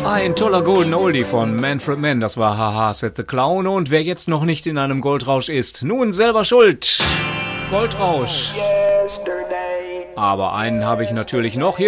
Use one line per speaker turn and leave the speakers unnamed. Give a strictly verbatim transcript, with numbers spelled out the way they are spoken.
Ein toller Golden Oldie von Manfred Mann, das war Haha Said the Clown. Und wer jetzt noch nicht in einem Goldrausch ist, nun selber schuld. Goldrausch. Aber einen habe ich natürlich noch. Hier